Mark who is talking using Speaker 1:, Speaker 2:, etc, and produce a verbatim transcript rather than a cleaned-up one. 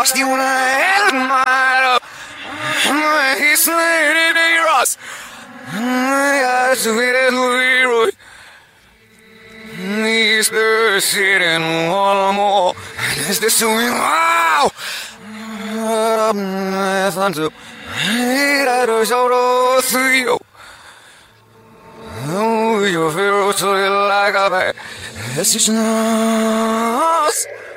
Speaker 1: lost you and I had my love. He's slain in Ross. I swear to Leroy. He's thirsty and one more. Is this so wow? Thumbs up. I don't show to you. Oh, your fear to like a bag. It's just not.